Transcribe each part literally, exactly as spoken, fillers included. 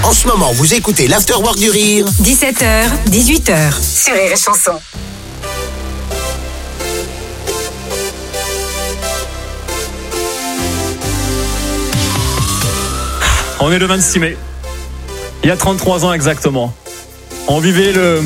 En ce moment, vous écoutez l'Afterwork du Rire. dix-sept heures, dix-huit heures. Sur Rire et Chanson. On est le vingt-six mai. Il y a trente-trois ans exactement. On vivait le,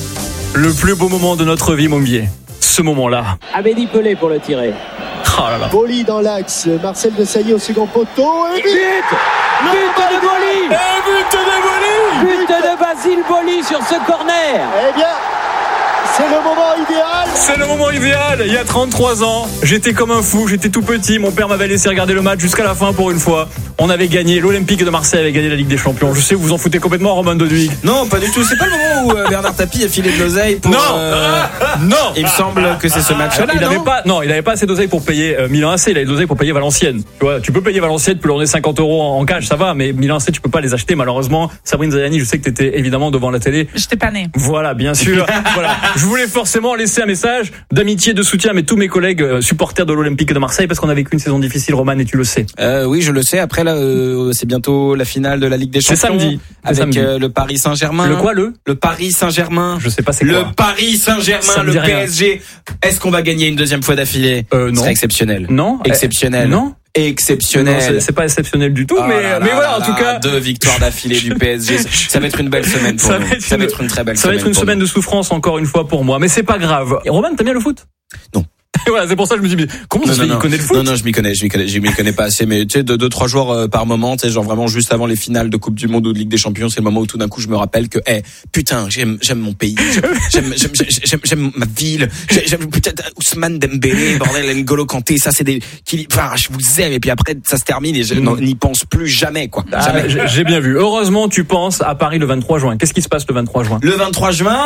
le plus beau moment de notre vie, Montbier. Ce moment-là. Amélie Pelé pour le tirer. Oh là là. Boli dans l'axe, Marcel Desailly au second poteau et but. But de Boli. Et but de Boli. But de Basile Boli sur ce corner. Eh bien, c'est le moment idéal. C'est le moment idéal. Il y a trente-trois ans, j'étais comme un fou, j'étais tout petit. Mon père m'avait laissé regarder le match jusqu'à la fin pour une fois. On avait gagné, l'Olympique de Marseille avait gagné la Ligue des Champions. Je sais, vous vous en foutez complètement, Romain Doduig. Non, pas du tout. C'est pas le moment où euh, Bernard Tapie a filé de l'oseille pour. Non, euh, non. Il me semble que c'est ce match-là. Il non avait pas, non, il avait pas assez d'oseille pour payer euh, Milan A C. Il avait de l'oseille pour payer Valenciennes. Tu vois, tu peux payer Valenciennes, tu peux leur donner cinquante euros en, en cash, ça va. Mais Milan A C, tu peux pas les acheter, malheureusement. Sabrine Zayani, je sais que t'étais évidemment devant la télé. J'étais pas née. Voilà, bien sûr. Voilà. Je voulais forcément laisser un message d'amitié, de soutien à tous mes collègues euh, supporters de l'Olympique de Marseille parce qu'on a vécu une saison difficile, Roman, et tu le sais. Euh, oui, je le sais. Après, là, euh, c'est bientôt la finale de la Ligue des Champions. C'est samedi. C'est avec samedi. Euh, le Paris Saint-Germain. Le quoi, le Le Paris Saint-Germain. Je sais pas c'est quoi. Le Paris Saint-Germain, le P S G. Est-ce qu'on va gagner une deuxième fois d'affilée? Euh, non. Ce serait exceptionnel. Non. Exceptionnel. Euh, non. Exceptionnel. Non, c'est, c'est pas exceptionnel du tout, oh mais, là mais là voilà, là en tout cas. Deux victoires d'affilée du P S G. Ça va être une belle semaine pour ça nous. Va ça une, va être une très belle ça semaine. Ça va être une semaine nous. de souffrance encore une fois pour moi, mais c'est pas grave. Et Roman, t'aimes bien le foot? Non. Voilà, c'est pour ça que je me suis dit, comment ça se fait, il connaît le foot? Non, non, je m'y connais, je m'y connais, je m'y connais pas assez, mais tu sais, deux, deux, trois joueurs euh, par moment, tu sais, genre vraiment juste avant les finales de Coupe du Monde ou de Ligue des Champions, c'est le moment où tout d'un coup je me rappelle que, eh, putain, j'aime, j'aime mon pays, j'aime, j'aime, j'aime, j'aime, j'aime ma ville, j'aime, j'aime peut-être Ousmane Dembélé, bordel, N'Golo Kanté, ça c'est des, qui, enfin, je vous aime, et puis après ça se termine et je mmh. n'y pense plus jamais, quoi. Ah, jamais. J'ai, j'ai bien vu. Heureusement, tu penses à Paris le vingt-trois juin. Qu'est-ce qui se passe le vingt-trois juin? Le vingt-trois juin,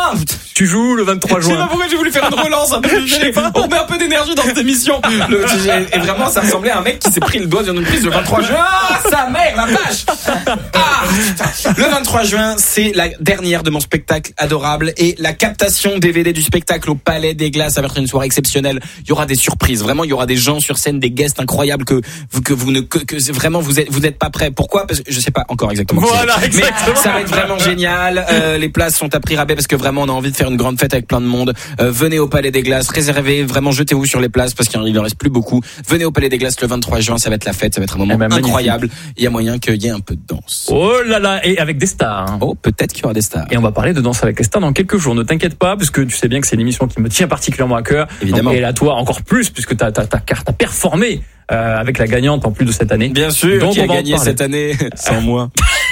tu joues le vingt-trois juin. Je sais pas pourquoi j'ai voulu faire une relance un peu, on met un peu d'énergie dans cette émission. Le, et vraiment, ça ressemblait à un mec qui s'est pris le doigt dans une prise le vingt-trois juin. Ah, sa mère, la vache! Ah, putain. Le vingt-trois juin, c'est la dernière de mon spectacle adorable et la captation D V D du spectacle au Palais des Glaces. Ça va être une soirée exceptionnelle. Il y aura des surprises. Vraiment, il y aura des gens sur scène, des guests incroyables que, que vous ne, que, que vraiment vous êtes, vous êtes pas prêts. Pourquoi? Parce que je sais pas encore exactement. Voilà, exactement. Mais ça va être vraiment génial. Euh, les places sont à prix rabais parce que vraiment, on a envie de faire une grande fête avec plein de monde. Euh, venez au Palais des Glaces, réservez, vraiment, jetez-vous sur les places parce qu'il il en reste plus beaucoup. Venez au Palais des Glaces le vingt-trois juin, ça va être la fête, ça va être un moment eh ben, incroyable. Il y a moyen qu'il y ait un peu de danse. Oh là là, et avec des stars. Hein. Oh, peut-être qu'il y aura des stars. Et on va parler de Danse avec les stars dans quelques jours. Ne t'inquiète pas, parce que tu sais bien que c'est une émission qui me tient particulièrement à cœur. Évidemment. Donc, et là, toi, encore plus, puisque t'as, t'as, t'as, t'as performé euh, avec la gagnante en plus de cette année. Bien sûr, donc qui on a va gagné cette année sans moi.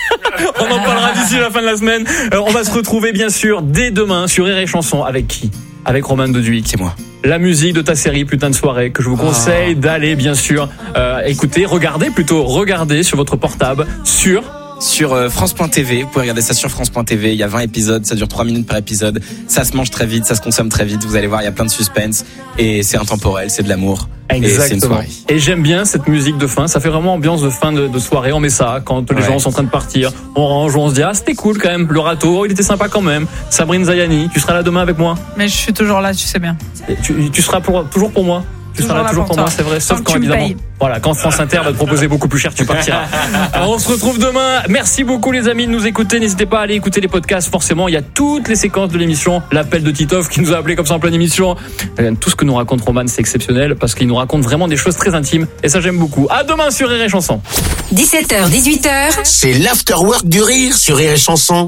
On en parlera d'ici la fin de la semaine. Euh, on va se retrouver bien sûr dès demain sur Rire et Chanson. Avec qui? Avec Roman Doduig. C'est moi. La musique de ta série Putain de soirée que je vous conseille oh. d'aller bien sûr euh, écouter, regarder plutôt, regarder sur votre portable sur... Sur euh, France point T V, vous pouvez regarder ça sur France point T V, il y a vingt épisodes, ça dure trois minutes par épisode, ça se mange très vite, ça se consomme très vite, vous allez voir, il y a plein de suspense et c'est intemporel, c'est de l'amour. Exactement. Et c'est une soirée. Et j'aime bien cette musique de fin, ça fait vraiment ambiance de fin de, de soirée, on met ça quand les ouais. gens sont en train de partir, on range, on se dit ah c'était cool quand même, le râteau, il était sympa quand même. Sabrine Zayani, tu seras là demain avec moi? Mais je suis toujours là, tu sais bien. Et tu, tu seras pour, toujours pour moi? Tu toujours seras là toujours pour, pour moi, c'est vrai, sauf quand, quand évidemment. Payes. Voilà, quand France Inter va te proposer beaucoup plus cher, tu partiras. Alors on se retrouve demain. Merci beaucoup les amis de nous écouter. N'hésitez pas à aller écouter les podcasts. Forcément, il y a toutes les séquences de l'émission. L'appel de Titov qui nous a appelé comme ça en pleine émission. Tout ce que nous raconte Roman, c'est exceptionnel parce qu'il nous raconte vraiment des choses très intimes. Et ça, j'aime beaucoup. À demain sur Rire et Chanson. dix-sept heures, dix-huit heures. C'est l'Afterwork du Rire sur Rire et Chanson.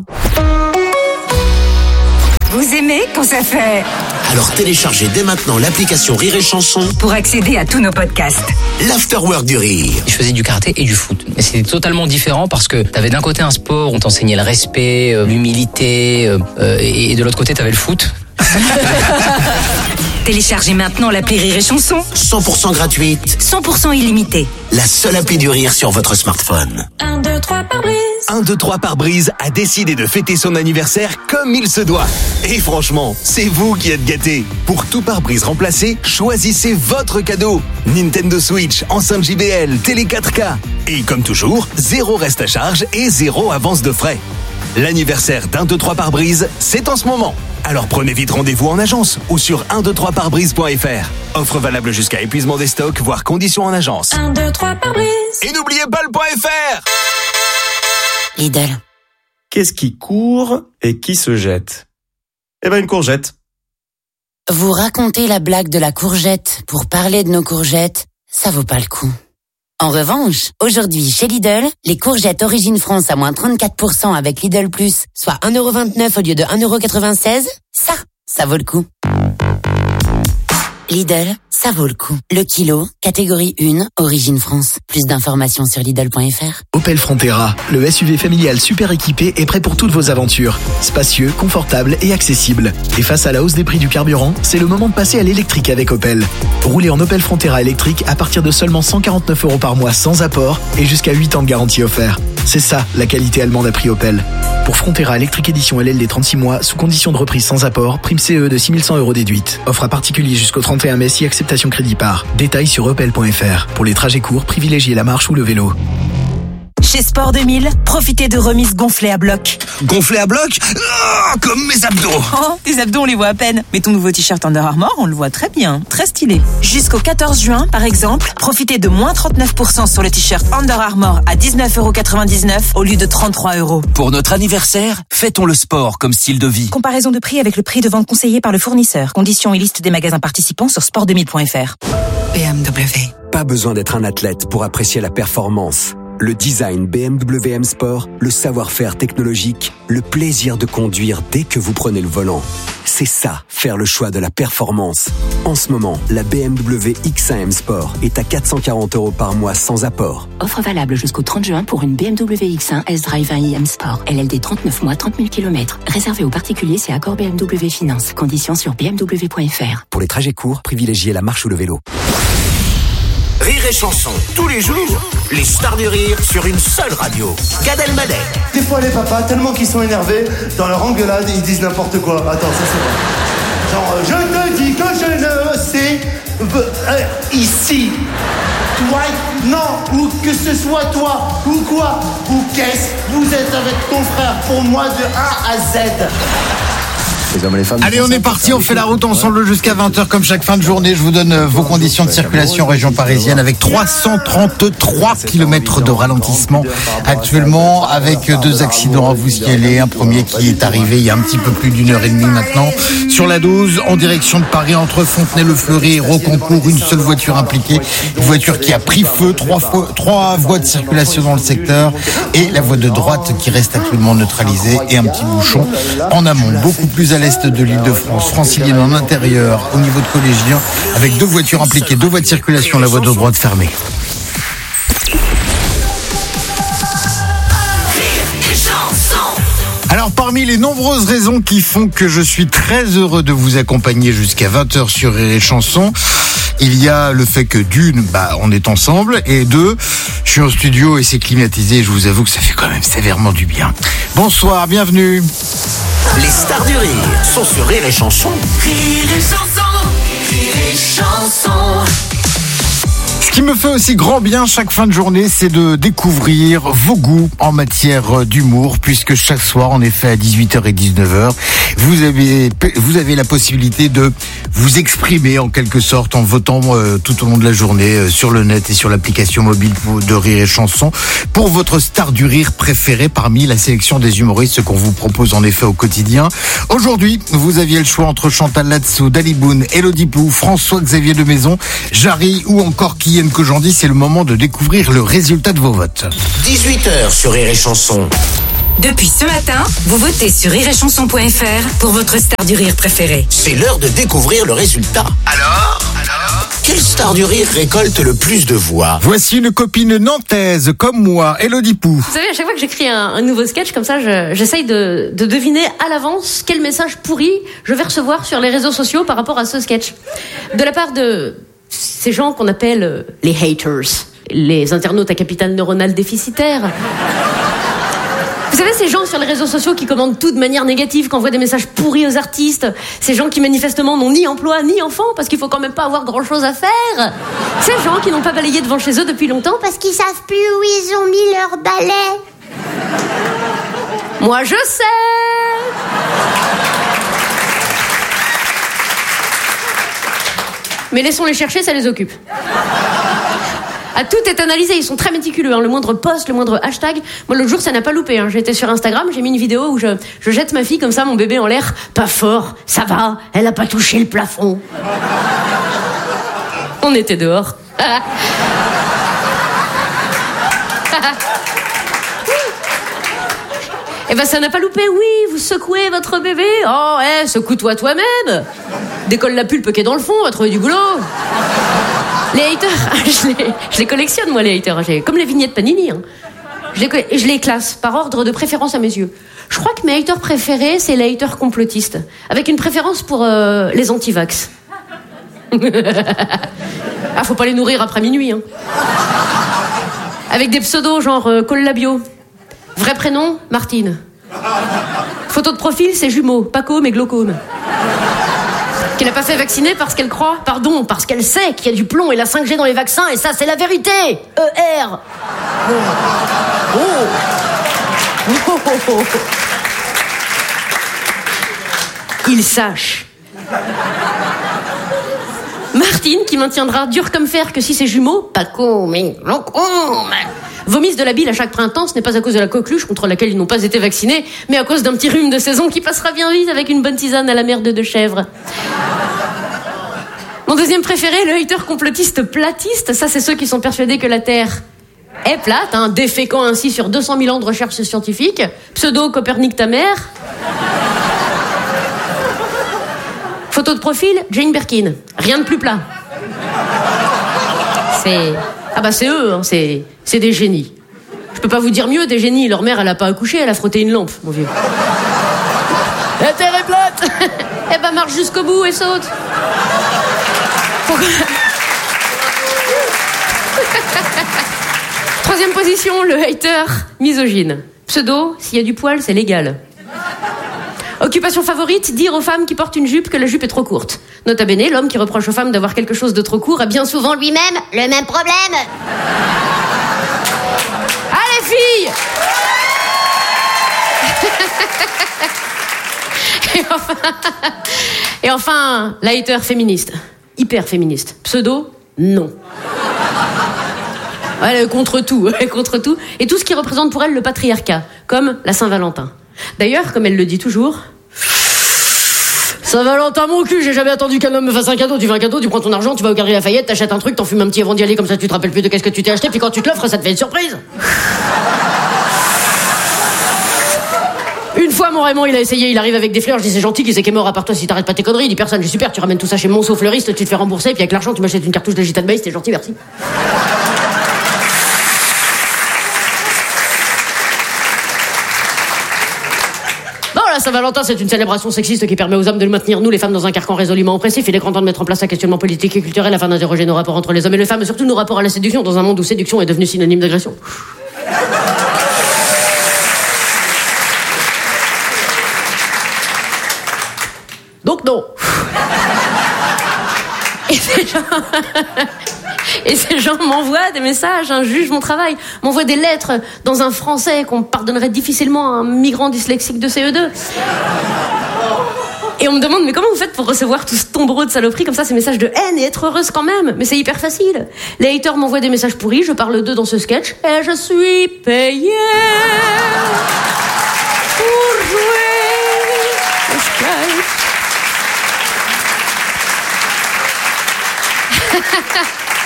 Vous aimez quand ça fait... Alors téléchargez dès maintenant l'application Rire et Chanson pour accéder à tous nos podcasts. L'Afterwork du Rire. Je faisais du karaté et du foot. Mais c'était totalement différent parce que t'avais d'un côté un sport où on t'enseignait le respect, euh, l'humilité, euh, euh, et, et de l'autre côté t'avais le foot. Téléchargez maintenant l'appli Rire et Chanson. cent pour cent gratuite. cent pour cent illimité. La seule appli du rire sur votre smartphone. un, deux, trois par brise. un, deux, trois par brise a décidé de fêter son anniversaire comme il se doit. Et franchement, c'est vous qui êtes gâtés. Pour tout pare-brise remplacé, choisissez votre cadeau. Nintendo Switch, enceinte J B L, télé quatre K. Et comme toujours, zéro reste à charge et zéro avance de frais. L'anniversaire d'un, deux, trois par brise, c'est en ce moment. Alors prenez vite rendez-vous en agence ou sur un, deux, trois par brise point f r. Offre valable jusqu'à épuisement des stocks, voire conditions en agence. un, deux, trois par brise. Et n'oubliez pas le .fr. Lidl. Qu'est-ce qui court et qui se jette? Eh ben une courgette. Vous racontez la blague de la courgette pour parler de nos courgettes, ça vaut pas le coup. En revanche, aujourd'hui, chez Lidl, les courgettes Origine France à moins trente-quatre pour cent avec Lidl Plus, soit un euro vingt-neuf au lieu de un euro quatre-vingt-seize, ça, ça vaut le coup. Lidl, ça vaut le coup. Le kilo, catégorie un, Origine France. Plus d'informations sur Lidl point F R. Opel Frontera, le S U V familial super équipé est prêt pour toutes vos aventures. Spacieux, confortable et accessible. Et face à la hausse des prix du carburant, c'est le moment de passer à l'électrique avec Opel. Roulez en Opel Frontera électrique à partir de seulement cent quarante-neuf euros par mois sans apport et jusqu'à huit ans de garantie offert. C'est ça, la qualité allemande à prix Opel. Pour Frontera électrique édition L L D trente-six mois, sous condition de reprise sans apport, prime C E de six mille cent euros déduite. Offre à particulier jusqu'au trente et un mai si acceptation crédit par. Détails sur opel point F R. Pour les trajets courts, privilégiez la marche ou le vélo. Chez Sport deux mille, profitez de remises gonflées à bloc. Gonflé à bloc? Oh, comme mes abdos. Oh, tes abdos, on les voit à peine. Mais ton nouveau t-shirt Under Armour, on le voit très bien. Très stylé. Jusqu'au quatorze juin, par exemple, profitez de moins trente-neuf pour cent sur le t-shirt Under Armour à dix-neuf euros quatre-vingt-dix-neuf au lieu de trente-trois euros. Pour notre anniversaire, fêtons le sport comme style de vie. Comparaison de prix avec le prix de vente conseillé par le fournisseur. Conditions et liste des magasins participants sur sport deux mille point F R. B M W. Pas besoin d'être un athlète pour apprécier la performance. Le design B M W M Sport, le savoir-faire technologique, le plaisir de conduire dès que vous prenez le volant. C'est ça, faire le choix de la performance. En ce moment, la B M W X un M Sport est à quatre cent quarante euros par mois sans apport. Offre valable jusqu'au trente juin pour une B M W X un S-Drive un i M Sport. L L D trente-neuf mois, trente mille kilomètres. Réservé aux particuliers, c'est accord B M W Finance. Conditions sur b m w point f r. Pour les trajets courts, privilégiez la marche ou le vélo. Rire et chanson, tous les jours, les stars du rire sur une seule radio. Gad Elmaleh. Des fois les papas, tellement qu'ils sont énervés, dans leur engueulade, ils disent n'importe quoi. Attends, ça c'est vrai. Genre, je te dis que je ne sais... Euh, ici. Toi, non, ou que ce soit toi, ou quoi, ou qu'est-ce, vous êtes avec ton frère, pour moi de A à Z. Allez, on est parti, on fait la route ensemble jusqu'à vingt heures comme chaque fin de journée. Je vous donne vos conditions de circulation région parisienne avec trois cent trente-trois kilomètres de ralentissement actuellement, avec deux accidents à vous signaler. Un premier qui est arrivé il y a un petit peu plus d'une heure et demie maintenant sur la douze en direction de Paris entre Fontenay-le-Fleury et Rocancourt. Une seule voiture impliquée, une voiture qui a pris feu, trois, fois, trois voies de circulation dans le secteur et la voie de droite qui reste actuellement neutralisée et un petit bouchon en amont, beaucoup plus à l'est de l'Île-de-France, francilienne en intérieur, au niveau de Collégien, avec deux voitures impliquées, deux voies de circulation, la voie de droite fermée. Alors, parmi les nombreuses raisons qui font que je suis très heureux de vous accompagner jusqu'à vingt heures sur Rire et Chanson, il y a le fait que d'une, bah, on est ensemble, et deux, je suis en studio et c'est climatisé, je vous avoue que ça fait quand même sévèrement du bien. Bonsoir, bienvenue. Les stars du rire sont sur Rire et Chanson. Rire et Chanson, Rire et Chanson. Ce qui me fait aussi grand bien chaque fin de journée, c'est de découvrir vos goûts en matière d'humour, puisque chaque soir, en effet, à dix-huit heures et dix-neuf heures, vous avez, vous avez la possibilité de vous exprimer en quelque sorte en votant euh, tout au long de la journée euh, sur le net et sur l'application mobile de Rire et Chanson pour votre star du rire préférée parmi la sélection des humoristes, ce qu'on vous propose en effet au quotidien. Aujourd'hui, vous aviez le choix entre Chantal Latsou, Dali Boone, Elodie Pou, François-Xavier de Maison, Jarry ou encore Kylian Kojandi. C'est le moment de découvrir le résultat de vos votes. dix-huit heures sur Rire et Chanson. Depuis ce matin, vous votez sur rire et chanson point f r pour votre star du rire préférée. C'est l'heure de découvrir le résultat. Alors, Alors Quelle star du rire récolte le plus de voix? Voici une copine nantaise comme moi, Elodie Pou. Vous savez, à chaque fois que j'écris un, un nouveau sketch comme ça, je, j'essaye de, de deviner à l'avance quel message pourri je vais recevoir sur les réseaux sociaux par rapport à ce sketch. De la part de ces gens qu'on appelle les haters, les internautes à capital neuronal déficitaire. Vous savez, ces gens sur les réseaux sociaux qui commentent tout de manière négative, qui envoient des messages pourris aux artistes, ces gens qui manifestement n'ont ni emploi ni enfant, parce qu'il faut quand même pas avoir grand chose à faire. Ces gens qui n'ont pas balayé devant chez eux depuis longtemps parce qu'ils savent plus où ils ont mis leur balai. Moi je sais. Mais laissons-les chercher, ça les occupe. Ah, tout est analysé, ils sont très méticuleux, hein. Le moindre post, le moindre hashtag. Moi, l'autre jour, ça n'a pas loupé, hein. J'étais sur Instagram, j'ai mis une vidéo où je, je jette ma fille comme ça, mon bébé en l'air. Pas fort, ça va, elle a pas touché le plafond. On était dehors. Eh ben, ça n'a pas loupé, oui, vous secouez votre bébé. Oh, eh, secoue-toi toi-même. Décolle la pulpe qui est dans le fond, va trouver du boulot. Les haters, je les, je les collectionne, moi, les haters. J'ai, comme les vignettes Panini, hein. Je les, je les classe par ordre de préférence à mes yeux. Je crois que mes haters préférés, c'est les haters complotistes. Avec une préférence pour euh, les anti-vax. Ah, faut pas les nourrir après minuit, hein. Avec des pseudos genre euh, Collabio. Vrai prénom, Martine. Photo de profil, c'est jumeaux, Paco mais glaucome. Qu'elle n'a pas fait vacciner parce qu'elle croit, pardon, parce qu'elle sait qu'il y a du plomb et la cinq G dans les vaccins, et ça, c'est la vérité. E R. Oh. Oh. Oh, oh, oh. Il sache. Martine, qui maintiendra dur comme fer que si c'est jumeaux, Paco mais glaucome, vomissent de la bile à chaque printemps, ce n'est pas à cause de la coqueluche contre laquelle ils n'ont pas été vaccinés, mais à cause d'un petit rhume de saison qui passera bien vite avec une bonne tisane à la merde de chèvre. Mon deuxième préféré, le hater complotiste platiste, ça c'est ceux qui sont persuadés que la Terre est plate, hein, déféquant ainsi sur deux cent mille ans de recherche scientifique, pseudo Copernic ta mère. Photo de profil, Jane Birkin, rien de plus plat. C'est... Ah bah c'est eux, hein, c'est, c'est des génies. Je peux pas vous dire mieux, des génies. Leur mère, elle a pas accouché, elle a frotté une lampe, mon vieux. La Terre est plate. Eh bah marche jusqu'au bout et saute. Pourquoi... Troisième position, le hater misogyne. Pseudo, s'il y a du poil, c'est légal. Occupation favorite, dire aux femmes qui portent une jupe que la jupe est trop courte. Nota bene, l'homme qui reproche aux femmes d'avoir quelque chose de trop court a bien souvent lui-même le même problème. Allez, filles. Et enfin... Et enfin, la hater féministe. Hyper féministe. Pseudo, non. Elle est contre tout, elle est contre tout. Et tout ce qui représente pour elle le patriarcat, comme la Saint-Valentin. D'ailleurs, comme elle le dit toujours... Saint-Valentin, mon cul, j'ai jamais attendu qu'un homme me fasse un cadeau. Tu veux un cadeau, tu prends ton argent, tu vas au Galeries Lafayette, t'achètes un truc, t'en fumes un petit avant d'y aller, comme ça tu te rappelles plus de qu'est-ce que tu t'es acheté, puis quand tu te l'offres, ça te fait une surprise. Une fois, mon Raymond, il a essayé, il arrive avec des fleurs, je dis c'est gentil, qui c'est qui est mort à part toi si t'arrêtes pas tes conneries, il dit personne, je dis super, tu ramènes tout ça chez Monceau fleuriste, tu te fais rembourser, puis avec l'argent, tu m'achètes une cartouche de Gita de maïs, t'es gentil, merci. Saint-Valentin, c'est une célébration sexiste qui permet aux hommes de maintenir, nous les femmes, dans un carcan résolument oppressif. Il est grand temps de mettre en place un questionnement politique et culturel afin d'interroger nos rapports entre les hommes et les femmes, et surtout nos rapports à la séduction dans un monde où séduction est devenue synonyme d'agression. Donc non. Et ces gens... Et ces gens m'envoient des messages, hein, jugent mon travail, m'envoient des lettres dans un français qu'on pardonnerait difficilement à un migrant dyslexique de C E deux. Et on me demande, mais comment vous faites pour recevoir tout ce tombereau de saloperies comme ça, ces messages de haine, et être heureuse quand même? Mais c'est hyper facile. Les haters m'envoient des messages pourris, je parle d'eux dans ce sketch, et je suis payée pour jouer le sketch.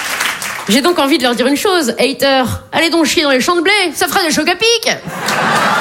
J'ai donc envie de leur dire une chose, haters, allez donc chier dans les champs de blé, ça fera des chocs à pic.